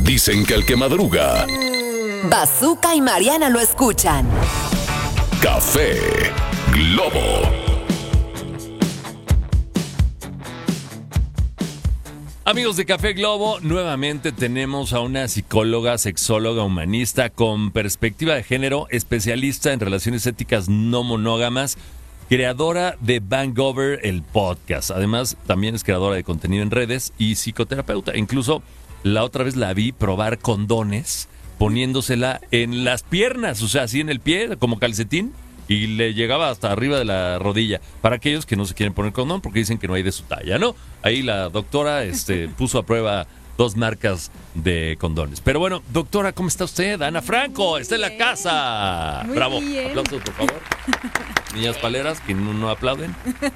Dicen que el que madruga, Bazooka y Mariana lo escuchan. Café Globo. Amigos de Café Globo, nuevamente tenemos a una psicóloga, sexóloga, humanista con perspectiva de género, especialista en relaciones éticas no monógamas, creadora de Bangover, el podcast. Además, también es creadora de contenido en redes y psicoterapeuta. Incluso la otra vez la vi probar condones poniéndosela en las piernas, o sea, así en el pie, como calcetín, y le llegaba hasta arriba de la rodilla. Para aquellos que no se quieren poner condón porque dicen que no hay de su talla, ¿no? Ahí la doctora puso a prueba 2 marcas de condones. Pero bueno, doctora, ¿cómo está usted? Ana Franco, está en la casa. Muy Bravo. bien. Aplausos, por favor. Niñas paleras que no aplauden.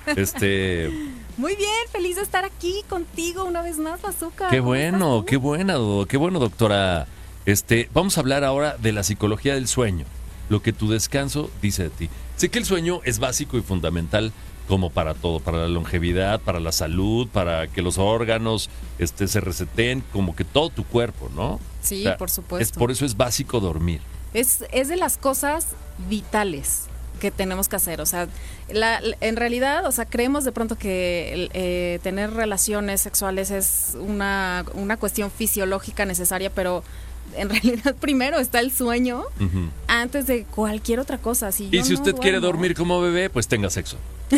Muy bien, feliz de estar aquí contigo una vez más, Bazooka. Qué bueno, qué bueno, doctora. Vamos a hablar ahora de la psicología del sueño, lo que tu descanso dice de ti. Sé que el sueño es básico y fundamental como para todo, para la longevidad, para la salud, para que los órganos se reseten, como que todo tu cuerpo, ¿no? Sí, O sea, por supuesto. Por eso es básico dormir. Es de las cosas vitales que tenemos que hacer, o sea, en realidad, o sea, creemos de pronto que tener relaciones sexuales es una cuestión fisiológica necesaria, pero en realidad primero está el sueño antes de cualquier otra cosa. Y si usted quiere dormir como bebé, pues tenga sexo.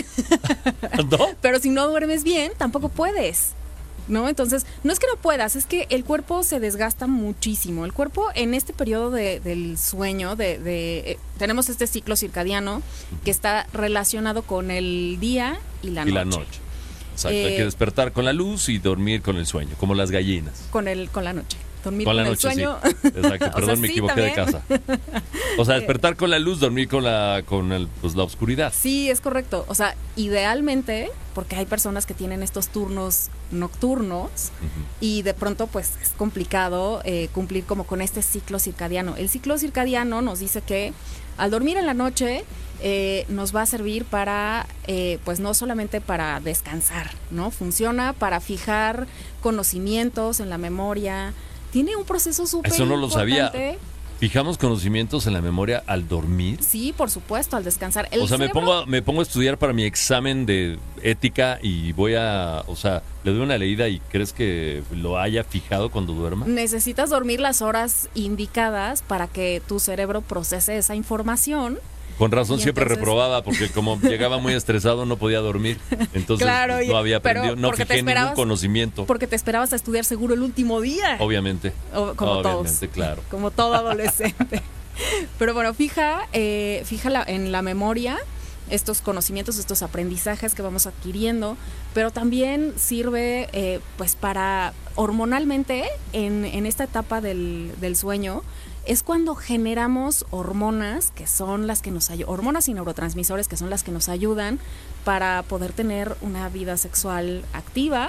¿No? Pero si no duermes bien, tampoco puedes, ¿no? Entonces, no es que no puedas, es que el cuerpo se desgasta muchísimo. El cuerpo en este periodo del sueño, tenemos este ciclo circadiano que está relacionado con el día y la noche. Exacto, hay que despertar con la luz y dormir con el sueño, como las gallinas. Con la noche. Dormir con la el noche, sueño. sí. Exacto, perdón, me equivoqué también. de casa. O sea, despertar con la luz, dormir con la oscuridad. Sí, es correcto. O sea, idealmente, porque hay personas que tienen estos turnos nocturnos y de pronto pues es complicado cumplir como con este ciclo circadiano. El ciclo circadiano nos dice que al dormir en la noche nos va a servir para, pues no solamente para descansar, ¿no? Funciona para fijar conocimientos en la memoria. Tiene un proceso súper Eso no lo sabía. importante. ¿Fijamos conocimientos en la memoria al dormir? Sí, por supuesto, al descansar. O sea, me pongo a estudiar para mi examen de ética y le doy una leída y ¿crees que lo haya fijado cuando duerma? Necesitas dormir las horas indicadas para que tu cerebro procese esa información. Con razón siempre entonces reprobaba porque como llegaba muy estresado no podía dormir. Entonces claro, no había aprendido, no fijé ningún conocimiento. Porque te esperabas a estudiar seguro el último día. Obviamente. Como Obviamente, todos. claro. Como todo adolescente. Pero bueno, fija en la memoria estos conocimientos, estos aprendizajes que vamos adquiriendo, pero también sirve pues para hormonalmente en esta etapa del sueño. Es cuando generamos hormonas que son las que nos ayudan, hormonas y neurotransmisores que son las que nos ayudan para poder tener una vida sexual activa.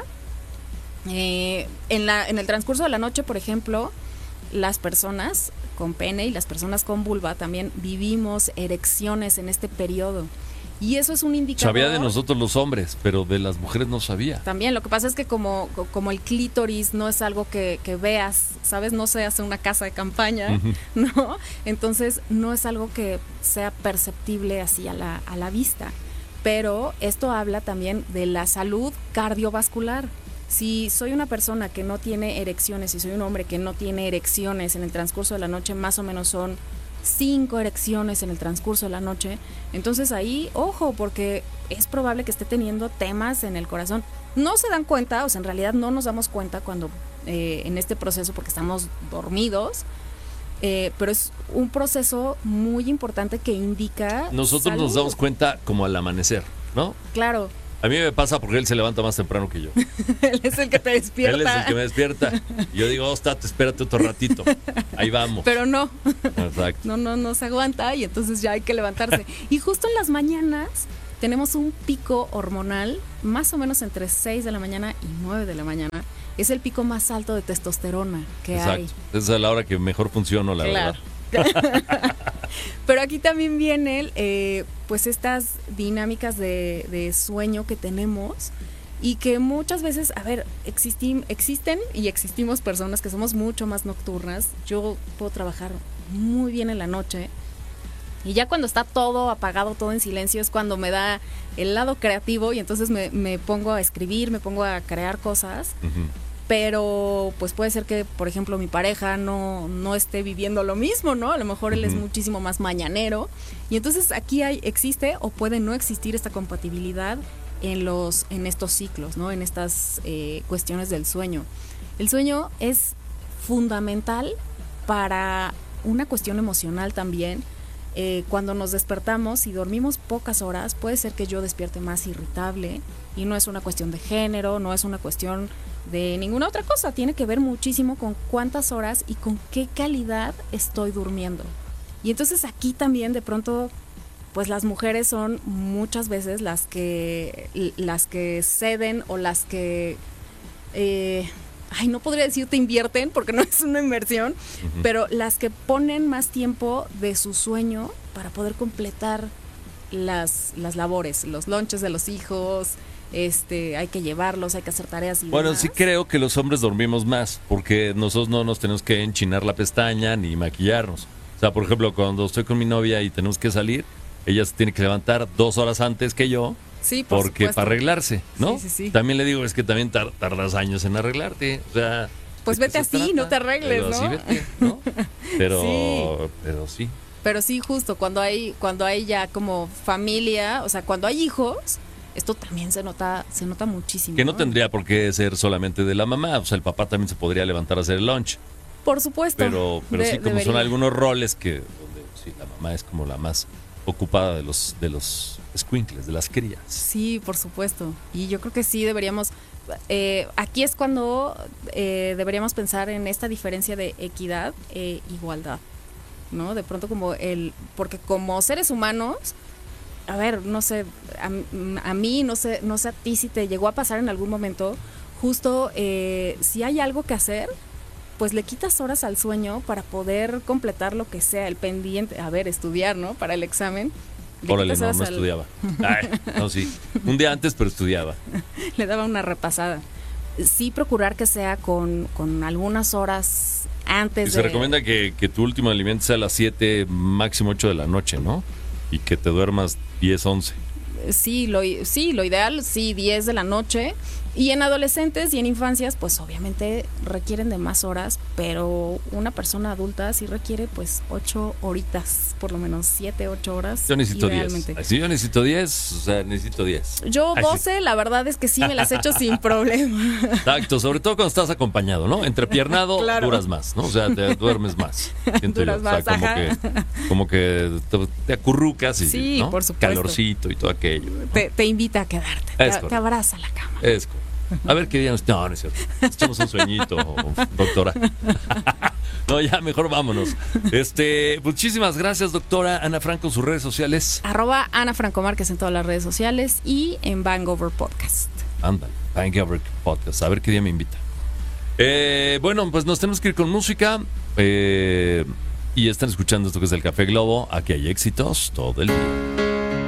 En el transcurso de la noche, por ejemplo, las personas con pene y las personas con vulva también vivimos erecciones en este periodo. Y eso es un indicador. Sabía de nosotros los hombres, pero de las mujeres no sabía. También, lo que pasa es que como el clítoris no es algo que veas, ¿sabes? No se hace una casa de campaña, ¿no? Entonces, no es algo que sea perceptible así a la vista. Pero esto habla también de la salud cardiovascular. Si soy una persona que no tiene erecciones, si soy un hombre que no tiene erecciones en el transcurso de la noche, más o menos son 5 erecciones en el transcurso de la noche, entonces ahí, ojo, porque es probable que esté teniendo temas en el corazón. No se dan cuenta, o sea, en realidad no nos damos cuenta cuando en este proceso, porque estamos dormidos, pero es un proceso muy importante que indica Nosotros salud. nos damos cuenta como al amanecer, ¿no? Claro. A mí me pasa porque él se levanta más temprano que yo. Él es el que te despierta. Él es el que me despierta. Y yo digo, espérate otro ratito. Ahí vamos. Pero no. Exacto. No se aguanta y entonces ya hay que levantarse. Y justo en las mañanas tenemos un pico hormonal más o menos entre 6 de la mañana y 9 de la mañana. Es el pico más alto de testosterona que hay. Esa es la hora que mejor funciono, la verdad. Pero aquí también vienen pues estas dinámicas de sueño que tenemos y que muchas veces, a ver, existen y existimos personas que somos mucho más nocturnas. Yo puedo trabajar muy bien en la noche y ya cuando está todo apagado, todo en silencio, es cuando me da el lado creativo y entonces me pongo a escribir, me pongo a crear cosas. Ujú. Pero pues puede ser que, por ejemplo, mi pareja no esté viviendo lo mismo, ¿no? A lo mejor él es muchísimo más mañanero. Y entonces aquí existe o puede no existir esta compatibilidad en estos ciclos, ¿no? En estas cuestiones del sueño. El sueño es fundamental para una cuestión emocional también. Cuando nos despertamos y dormimos pocas horas, puede ser que yo despierte más irritable, y no es una cuestión de género, no es una cuestión de ninguna otra cosa, tiene que ver muchísimo con cuántas horas y con qué calidad estoy durmiendo. Y entonces aquí también de pronto, pues las mujeres son muchas veces las que ceden o las que no podría decirte invierten porque no es una inversión, pero las que ponen más tiempo de su sueño para poder completar las labores, los lonches de los hijos. Hay que llevarlos, hay que hacer tareas y Bueno, demás. sí creo que los hombres dormimos más, porque nosotros no nos tenemos que enchinar la pestaña ni maquillarnos. O sea, por ejemplo, cuando estoy con mi novia y tenemos que salir, ella se tiene que levantar 2 horas antes que yo, Sí, por porque supuesto. para arreglarse, ¿no? Sí. También le digo, es que también tardas años en arreglarte, o sea... Pues ¿de vete qué se así, trata? no te arregles, Pero ¿no? así vete, ¿no? Pero sí. Pero sí, justo, cuando hay ya como familia, o sea, cuando hay hijos, esto también se nota muchísimo. Que no tendría por qué ser solamente de la mamá, o sea, el papá también se podría levantar a hacer el lunch. Por supuesto. Pero sí, como debería. son algunos roles donde sí, la mamá es como la más ocupada de los escuincles, de las crías. Sí, por supuesto. Y yo creo que sí deberíamos... aquí es cuando deberíamos pensar en esta diferencia de equidad e igualdad, ¿no? De pronto porque como seres humanos, a ver, no sé, a mí, no sé a ti si te llegó a pasar en algún momento, justo si hay algo que hacer, pues le quitas horas al sueño para poder completar lo que sea, el pendiente, a ver, estudiar, ¿no? Para el examen. Órale, no estudiaba. Ay, no, sí. Un día antes, pero estudiaba. Le daba una repasada. Sí, procurar que sea con algunas horas antes. Y se recomienda que tu último alimento sea a las 7, máximo 8 de la noche, ¿no? Y que te duermas 10, 11. Sí, lo ideal, 10 de la noche. Y en adolescentes y en infancias, pues obviamente requieren de más horas, pero una persona adulta sí requiere pues 8 horitas, por lo menos 7, 8 horas. Yo necesito 10. Sí, yo necesito 10, o sea, necesito 10. Yo 12, la verdad es que sí me las echo sin problema. Exacto, sobre todo cuando estás acompañado, ¿no? Entrepiernado, claro. Duras más, ¿no? O sea, te duermes más. Duras más, o sea, como que te acurrucas y, sí, ¿no? Por supuesto. Calorcito y todo aquello, ¿no? Te invita a quedarte, te abraza la cama. Es correcto. A ver qué día nos... No, no es cierto. Echamos un sueñito, doctora. No, ya mejor vámonos. Muchísimas gracias, doctora Ana Franco, sus redes sociales. @Ana Franco Márquez en todas las redes sociales y en Bangover Podcast. Ándale, Bangover Podcast. A ver qué día me invita. Bueno, pues nos tenemos que ir con música. Y están escuchando esto que es el Café Globo. Aquí hay éxitos todo el día.